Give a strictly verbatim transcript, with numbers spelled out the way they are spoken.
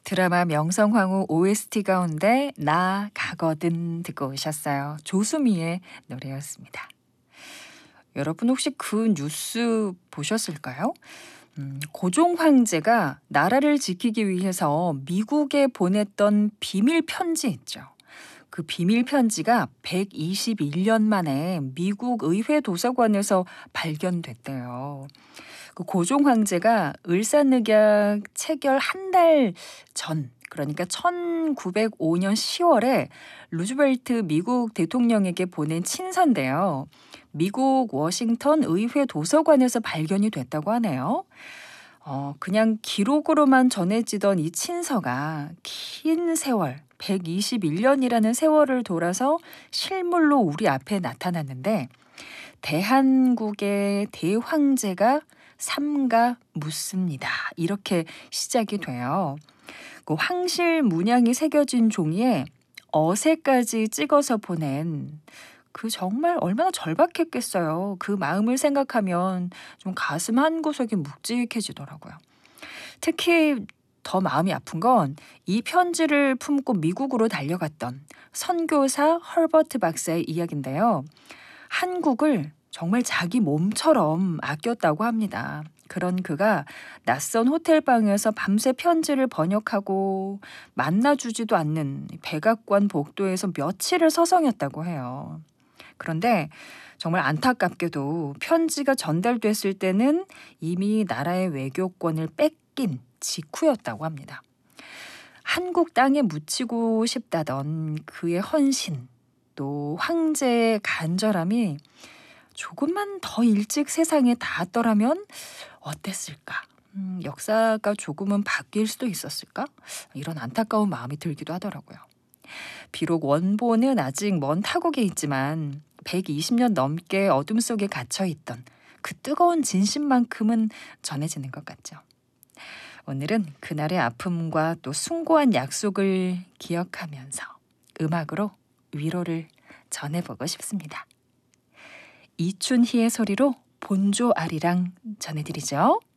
드라마 명성황후 오에스티 가운데 나 가거든 듣고 오셨어요. 조수미의 노래였습니다. 여러분 혹시 그 뉴스 보셨을까요? 음, 고종 황제가 나라를 지키기 위해서 미국에 보냈던 비밀 편지 있죠. 그 비밀 편지가 백이십일 년 만에 미국 의회 도서관에서 발견됐대요. 그 고종 황제가 을사늑약 체결 한 달 전, 그러니까 천구백오 년 시월에 루즈벨트 미국 대통령에게 보낸 친서인데요. 미국 워싱턴 의회 도서관에서 발견이 됐다고 하네요. 어, 그냥 기록으로만 전해지던 이 친서가 긴 세월, 백이십일 년이라는 세월을 돌아서 실물로 우리 앞에 나타났는데, 대한국의 대황제가 삼가 묻습니다. 이렇게 시작이 돼요. 그 황실 문양이 새겨진 종이에 어새까지 찍어서 보낸, 그 정말 얼마나 절박했겠어요. 그 마음을 생각하면 좀 가슴 한 구석이 묵직해지더라고요. 특히 더 마음이 아픈 건 이 편지를 품고 미국으로 달려갔던 선교사 헐버트 박사의 이야기인데요. 한국을 정말 자기 몸처럼 아꼈다고 합니다. 그런 그가 낯선 호텔방에서 밤새 편지를 번역하고 만나주지도 않는 백악관 복도에서 며칠을 서성였다고 해요. 그런데 정말 안타깝게도 편지가 전달됐을 때는 이미 나라의 외교권을 뺏긴 직후였다고 합니다. 한국 땅에 묻히고 싶다던 그의 헌신, 또 황제의 간절함이 조금만 더 일찍 세상에 닿았더라면 어땠을까? 음, 역사가 조금은 바뀔 수도 있었을까? 이런 안타까운 마음이 들기도 하더라고요. 비록 원본은 아직 먼 타국에 있지만 백이십 년 넘게 어둠 속에 갇혀있던 그 뜨거운 진심만큼은 전해지는 것 같죠. 오늘은 그날의 아픔과 또 숭고한 약속을 기억하면서 음악으로 위로를 전해보고 싶습니다. 이춘희의 소리로 본조 아리랑 전해드리죠.